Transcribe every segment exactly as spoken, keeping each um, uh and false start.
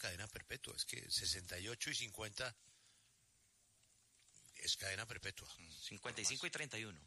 cadena perpetua, es que sesenta y ocho y cincuenta es cadena perpetua. cincuenta y cinco y treinta y uno.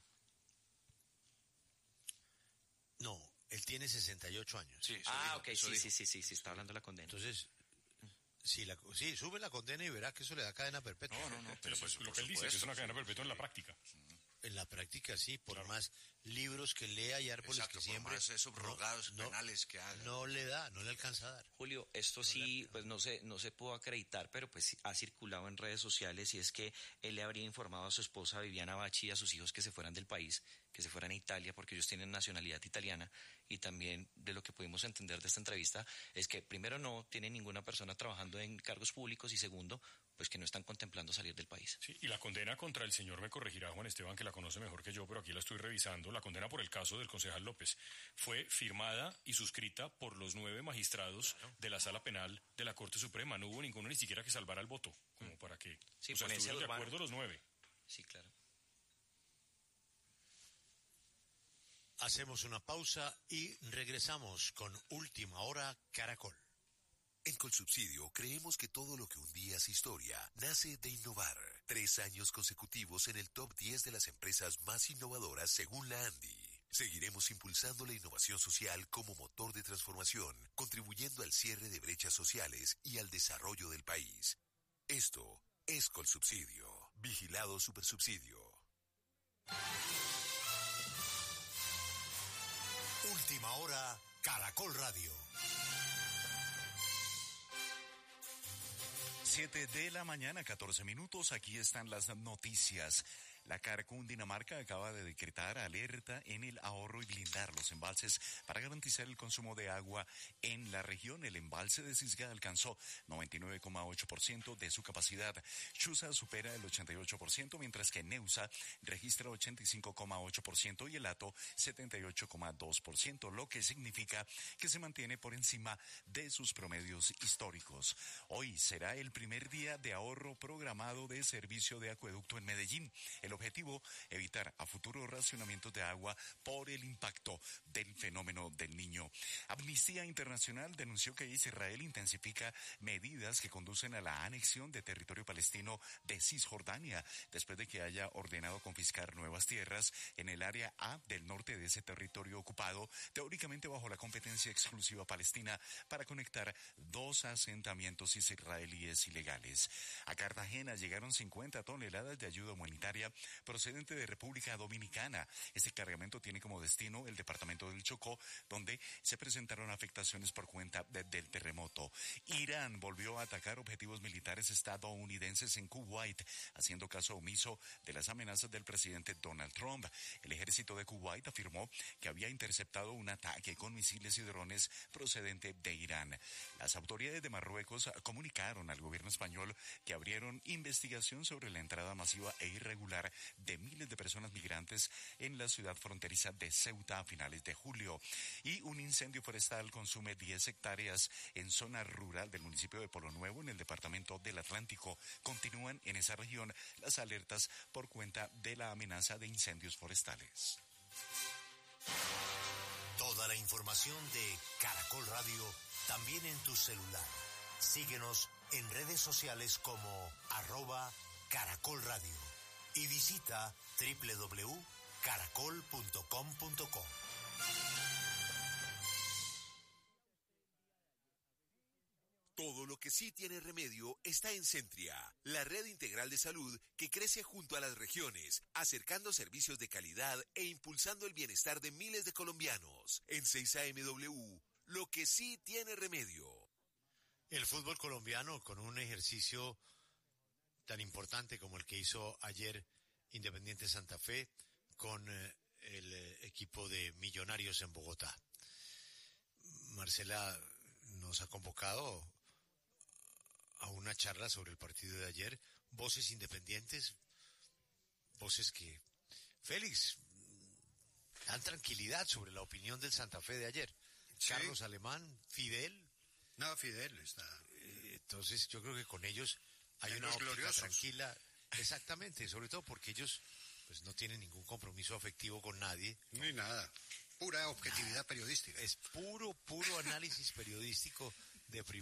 No, él tiene sesenta y ocho años. Sí, ah, dijo, ok, sí, sí, sí, sí, sí, está hablando de la condena. Entonces, sí, la, sí, sube la condena y verá que eso le da cadena perpetua. No, no, no, pero pues lo que él dice, que es una cadena perpetua en la práctica. En la práctica sí, por claro. Más libros que lea y árboles Exacto, que siempre... Exacto, por más subrogados no, penales que haga. No le da, no le alcanza a dar. Julio, esto no sí, pues no se, no se pudo acreditar, pero pues ha circulado en redes sociales y es que él le habría informado a su esposa Viviana Bacci y a sus hijos que se fueran del país, que se fueran a Italia porque ellos tienen nacionalidad italiana, y también de lo que pudimos entender de esta entrevista es que primero no tiene ninguna persona trabajando en cargos públicos y segundo, pues que no están contemplando salir del país. Sí, y la condena contra el señor, me corregirá Juan Esteban, que la conoce mejor que yo, pero aquí la estoy revisando, la condena por el caso del concejal López fue firmada y suscrita por los nueve magistrados claro. de la Sala Penal de la Corte Suprema. No hubo ninguno ni siquiera que salvara el voto, como para que... Sí, o sea, estuvieron de acuerdo los nueve. Sí, claro. Hacemos una pausa y regresamos con Última Hora Caracol. En Colsubsidio creemos que todo lo que un día es historia nace de innovar. Tres años consecutivos en el top diez de las empresas más innovadoras según la ANDI. Seguiremos impulsando la innovación social como motor de transformación, contribuyendo al cierre de brechas sociales y al desarrollo del país. Esto es Colsubsidio. Vigilado Supersubsidio. Última Hora Caracol Radio. Siete de la mañana, catorce minutos, aquí están las noticias. La Cundinamarca acaba de decretar alerta en el ahorro y blindar los embalses para garantizar el consumo de agua en la región. El embalse de Cisga alcanzó noventa y nueve coma ocho por ciento de su capacidad. Chuza supera el ochenta y ocho por ciento, mientras que Neusa registra ochenta y cinco coma ocho por ciento y el Hato setenta y ocho coma dos por ciento, lo que significa que se mantiene por encima de sus promedios históricos. Hoy será el primer día de ahorro programado de servicio de acueducto en Medellín. El objetivo, evitar a futuros racionamientos de agua por el impacto del fenómeno del Niño. Amnistía Internacional denunció que Israel intensifica medidas que conducen a la anexión de territorio palestino de Cisjordania, después de que haya ordenado confiscar nuevas tierras en el área A del norte de ese territorio ocupado, teóricamente bajo la competencia exclusiva palestina, para conectar dos asentamientos israelíes ilegales. A Cartagena llegaron cincuenta toneladas de ayuda humanitaria procedente de República Dominicana. Este cargamento tiene como destino el departamento del Chocó, donde se presentaron afectaciones por cuenta de, del terremoto. Irán volvió a atacar objetivos militares estadounidenses en Kuwait, haciendo caso omiso de las amenazas del presidente Donald Trump. El ejército de Kuwait afirmó que había interceptado un ataque con misiles y drones procedente de Irán. Las autoridades de Marruecos comunicaron al gobierno español que abrieron investigación sobre la entrada masiva e irregular de miles de personas migrantes en la ciudad fronteriza de Ceuta a finales de julio. Y un incendio forestal consume diez hectáreas en zona rural del municipio de Polo Nuevo, en el departamento del Atlántico. Continúan en esa región las alertas por cuenta de la amenaza de incendios forestales. Toda la información de Caracol Radio también en tu celular. Síguenos en redes sociales como arroba Caracol Radio. Y visita doble u doble u doble u punto caracol punto com punto co. Todo lo que sí tiene remedio está en Centria, la red integral de salud que crece junto a las regiones, acercando servicios de calidad e impulsando el bienestar de miles de colombianos. En seis A M W, lo que sí tiene remedio. El fútbol colombiano, con un ejercicio tan importante como el que hizo ayer Independiente Santa Fe con eh, el eh, equipo de Millonarios en Bogotá. Marcela nos ha convocado a una charla sobre el partido de ayer, voces independientes, voces que, Félix, dan tranquilidad sobre la opinión del Santa Fe de ayer. Sí. Carlos Alemán, Fidel. No, Fidel está. Eh, entonces yo creo que con ellos hay una óptica gloriosos. Tranquila. Exactamente, sobre todo porque ellos pues no tienen ningún compromiso afectivo con nadie. Ni nada. Pura objetividad nada. periodística. Es puro, puro análisis periodístico de primera.